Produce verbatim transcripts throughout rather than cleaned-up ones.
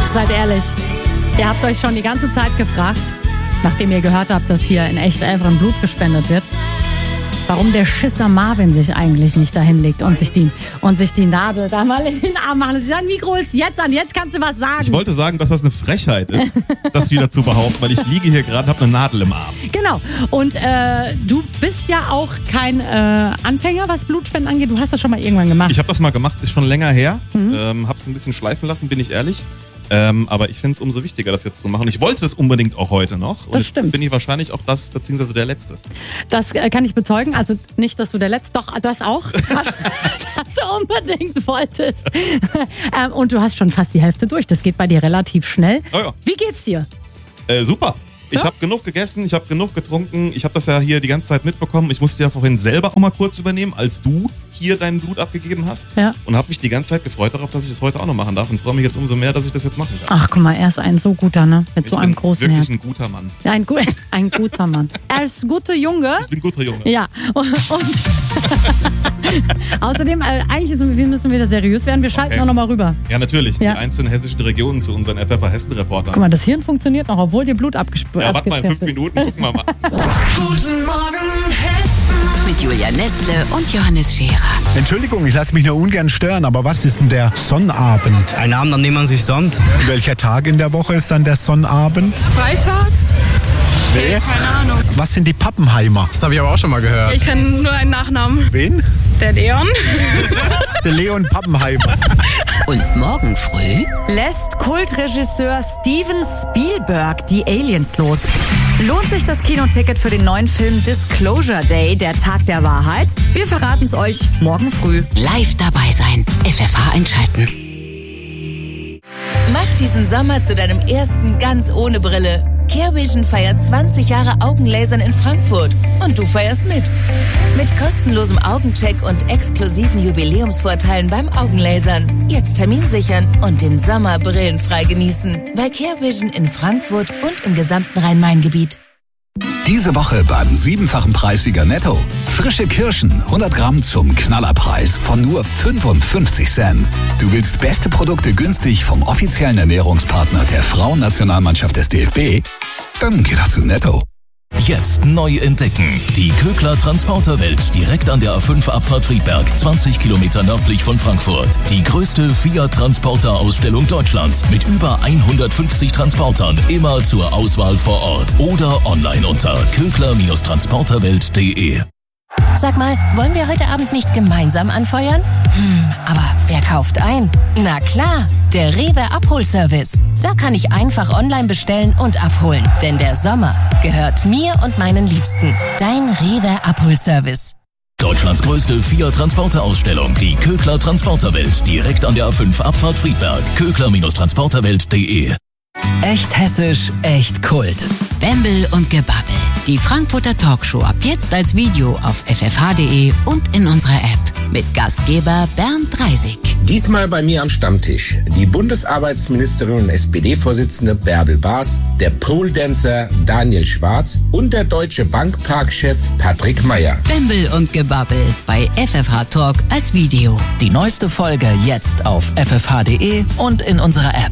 Seid ehrlich, ihr habt euch schon die ganze Zeit gefragt, nachdem ihr gehört habt, dass hier in echt Elferen Blut gespendet wird, warum der Schisser Marvin sich eigentlich nicht dahin legt und sich die, und sich die Nadel da mal in den Arm macht. Sein Mikro ist jetzt an, jetzt kannst du was sagen. Ich wollte sagen, dass das eine Frechheit ist, das wieder zu behaupten, weil ich liege hier gerade und habe eine Nadel im Arm. Genau. Und äh, du bist ja auch kein äh, Anfänger, was Blutspenden angeht. Du hast das schon mal irgendwann gemacht. Ich habe das mal gemacht, ist schon länger her. Mhm. Ähm, habe es ein bisschen schleifen lassen, bin ich ehrlich. Ähm, aber ich finde es umso wichtiger, das jetzt zu machen. Ich wollte das unbedingt auch heute noch. Und das stimmt. Bin ich wahrscheinlich auch das, beziehungsweise der Letzte. Das äh, kann ich bezeugen. Also nicht, dass du der Letzte, doch das auch, dass du unbedingt wolltest. ähm, und du hast schon fast die Hälfte durch. Das geht bei dir relativ schnell. Oh ja. Wie geht's dir? Äh, super. Ich Ja? habe genug gegessen, ich habe genug getrunken. Ich habe das ja hier die ganze Zeit mitbekommen. Ich musste ja vorhin selber auch mal kurz übernehmen, als du hier dein Blut abgegeben hast. Ja. Und habe mich die ganze Zeit gefreut darauf, dass ich das heute auch noch machen darf. Und freue mich jetzt umso mehr, dass ich das jetzt machen kann. Ach, guck mal, er ist ein so guter, ne? Mit Ich so einem bin großen wirklich Herz. ein guter Mann. Ja, ein, gu ein guter Mann. Er ist ein guter Junge. Ich bin ein guter Junge. Ja, und, und außerdem, äh, eigentlich ist, wir müssen wieder seriös werden. Wir schalten Okay. auch noch mal rüber. Ja, natürlich. Ja. Die einzelnen hessischen Regionen zu unseren F F H-Hessen-Reportern. Guck mal, das Hirn funktioniert noch, obwohl dir Blut abgespürt Ja, warte mal, in fünf Minuten, gucken wir mal. Guten Morgen Hessen. Mit Julia Nestle und Johannes Scherer. Entschuldigung, ich lasse mich nur ungern stören, aber was ist denn der Sonnabend? Ein Abend, an dem man sich sonnt. Welcher Tag in der Woche ist dann der Sonnabend? Freitag? Nee. Keine Ahnung. Was sind die Pappenheimer? Das habe ich aber auch schon mal gehört. Ich kenne nur einen Nachnamen. Wen? Der Leon. Der Leon Pappenheimer. Und morgen früh Lässt Kultregisseur Steven Spielberg die Aliens los? Lohnt sich das Kinoticket für den neuen Film Disclosure Day, der Tag der Wahrheit? Wir verraten es euch morgen früh. live dabei sein. F F H einschalten. Mach diesen Sommer zu deinem ersten ganz ohne Brille. CareVision feiert zwanzig Jahre Augenlasern in Frankfurt. Und du feierst mit. Mit kostenlosem Augencheck und exklusiven Jubiläumsvorteilen beim Augenlasern. Jetzt Termin sichern und den Sommer brillenfrei genießen. Bei CareVision in Frankfurt und im gesamten Rhein-Main-Gebiet. Diese Woche beim siebenfachen Preissieger Netto. Frische Kirschen, hundert Gramm zum Knallerpreis von nur fünfundfünfzig Cent. Du willst beste Produkte günstig vom offiziellen Ernährungspartner der Frauennationalmannschaft des D F B? Dann geh doch zu Netto. Jetzt neu entdecken. Die Kögler Transporterwelt direkt an der A fünf Abfahrt Friedberg, zwanzig Kilometer nördlich von Frankfurt. Die größte Fiat-Transporter-Ausstellung Deutschlands mit über hundertfünfzig Transportern, immer zur Auswahl vor Ort oder online unter kögler Transporterwelt punkt de. Sag mal, wollen wir heute Abend nicht gemeinsam anfeuern? Hm, aber wer kauft ein? Na klar, der Rewe Abholservice. Da kann ich einfach online bestellen und abholen. Denn der Sommer gehört mir und meinen Liebsten. Dein Rewe Abholservice. Deutschlands größte Fiat-Transporter-Ausstellung, die Kögler Transporterwelt, direkt an der A fünf Abfahrt Friedberg, kögler Transporterwelt punkt de. Echt hessisch, echt Kult. Bembel und Gebabbel. Die Frankfurter Talkshow ab jetzt als Video auf f f h punkt de und in unserer App. Mit Gastgeber Bernd Dreisig. Diesmal bei mir am Stammtisch die Bundesarbeitsministerin und S P D-Vorsitzende Bärbel Baas, der Pole-Dancer Daniel Schwarz und der deutsche Bankpark-Chef Patrick Meyer. Bembel und Gebabbel bei F F H Talk als Video. Die neueste Folge jetzt auf f f h punkt de und in unserer App.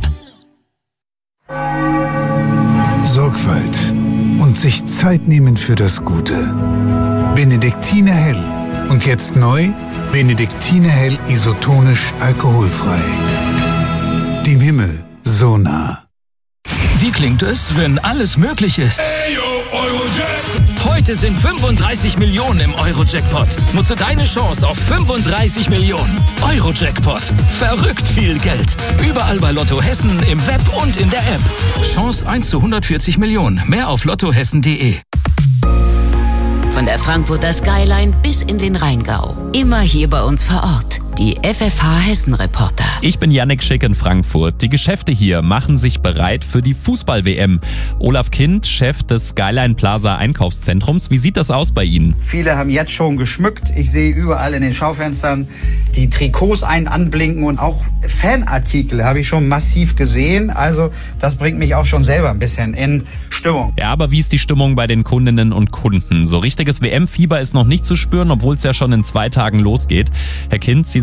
Sorgfalt und sich Zeit nehmen für das Gute. Benediktiner Hell. Und jetzt neu, Benediktiner Hell isotonisch alkoholfrei. Dem Himmel so nah. Wie klingt es, wenn alles möglich ist? Heute sind fünfunddreißig Millionen im Euro-Jackpot. Nutze deine Chance auf fünfunddreißig Millionen. Euro-Jackpot. Verrückt viel Geld. Überall bei Lotto Hessen, im Web und in der App. Chance eins zu hundertvierzig Millionen. Mehr auf lottohessen punkt de. Von der Frankfurter Skyline bis in den Rheingau. Immer hier bei uns vor Ort. Die F F H Hessen-Reporter. Ich bin Yannick Schick in Frankfurt. Die Geschäfte hier machen sich bereit für die Fußball-W M. Olaf Kind, Chef des Skyline Plaza Einkaufszentrums. Wie sieht das aus bei Ihnen? Viele haben jetzt schon geschmückt. Ich sehe überall in den Schaufenstern die Trikots ein anblinken und auch Fanartikel habe ich schon massiv gesehen. Also das bringt mich auch schon selber ein bisschen in Stimmung. Ja, aber wie ist die Stimmung bei den Kundinnen und Kunden? So richtiges W M-Fieber ist noch nicht zu spüren, obwohl es ja schon in zwei Tagen losgeht. Herr Kind, Sie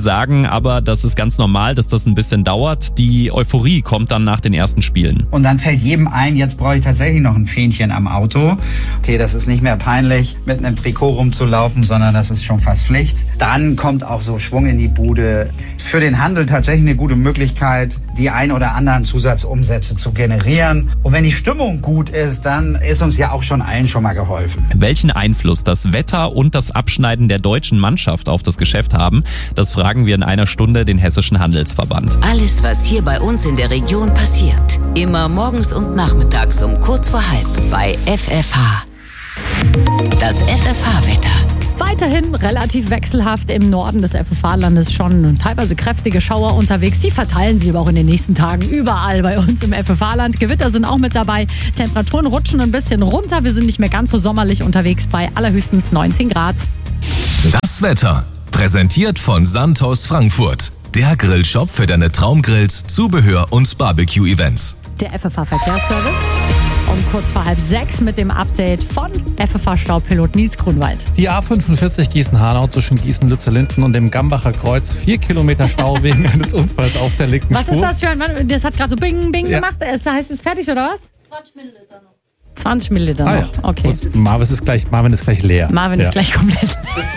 sagen aber, das ist ganz normal, dass das ein bisschen dauert. Die Euphorie kommt dann nach den ersten Spielen. Und dann fällt jedem ein, jetzt brauche ich tatsächlich noch ein Fähnchen am Auto. Okay, das ist nicht mehr peinlich, mit einem Trikot rumzulaufen, sondern das ist schon fast Pflicht. Dann kommt auch so Schwung in die Bude. Für den Handel tatsächlich eine gute Möglichkeit, die ein oder anderen Zusatzumsätze zu generieren. Und wenn die Stimmung gut ist, dann ist uns ja auch schon allen schon mal geholfen. Welchen Einfluss das Wetter und das Abschneiden der deutschen Mannschaft auf das Geschäft haben, das fragen wir in einer Stunde den Hessischen Handelsverband. Alles, was hier bei uns in der Region passiert. Immer morgens und nachmittags um kurz vor halb bei F F H. Das F F H-Wetter. Weiterhin relativ wechselhaft im Norden des F F H-Landes, schon teilweise kräftige Schauer unterwegs. Die verteilen sich aber auch in den nächsten Tagen überall bei uns im F F H-Land. Gewitter sind auch mit dabei. Temperaturen rutschen ein bisschen runter. Wir sind nicht mehr ganz so sommerlich unterwegs bei allerhöchstens neunzehn Grad. Das Wetter, präsentiert von Santos Frankfurt. Der Grillshop für deine Traumgrills, Zubehör und Barbecue-Events. Der F F H-Verkehrsservice um kurz vor halb sechs mit dem Update von F F H-Staupilot Nils Grunwald. Die A fünfundvierzig Gießen-Hanau zwischen Gießen-Lützellinden und dem Gambacher Kreuz. Vier Kilometer Stau wegen eines Unfalls auf der linken Was Spur. ist das für ein... Das hat gerade so Bing, Bing Ja. gemacht. Das heißt, es ist fertig, oder was? zwanzig Milliliter noch. zwanzig Milliliter Ah, noch, ja. okay. Und Marvin ist gleich, Marvin ist gleich leer. Marvin ja. ist gleich komplett...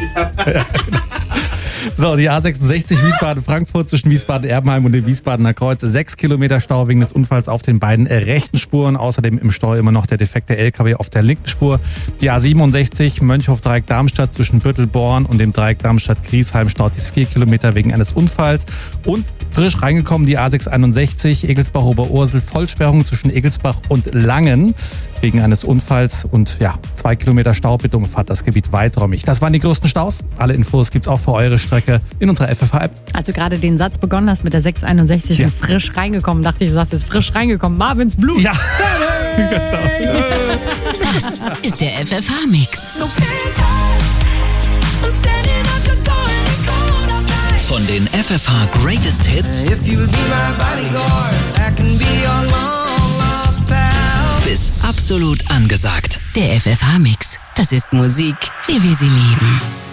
So, die A sechsundsechzig Wiesbaden-Frankfurt zwischen Wiesbaden-Erbenheim und dem Wiesbadener Kreuz. Sechs Kilometer Stau wegen des Unfalls auf den beiden rechten Spuren. Außerdem im Stau immer noch der defekte L K W auf der linken Spur. Die A siebenundsechzig Mönchhof-Dreieck-Darmstadt zwischen Büttelborn und dem Dreieck Darmstadt-Griesheim staut dies vier Kilometer wegen eines Unfalls. Und frisch reingekommen die A sechshunderteinundsechzig Egelsbach-Oberursel. Vollsperrung zwischen Egelsbach und Langen wegen eines Unfalls. Und ja, zwei Kilometer Stau. Bitte umfahrt das Gebiet weiträumig. Das waren die größten Staus. Alle Infos gibt's auch für eure Strecke in unserer F F H-App. Als du gerade den Satz begonnen hast mit der sechs einundsechzig Ja. und frisch reingekommen, dachte ich, du sagst jetzt frisch reingekommen. Marvins Blut. Ja. Das ist der F F H-Mix. Von den F F H Greatest Hits bis absolut angesagt. Der F F H-Mix. Das ist Musik, wie wir sie lieben.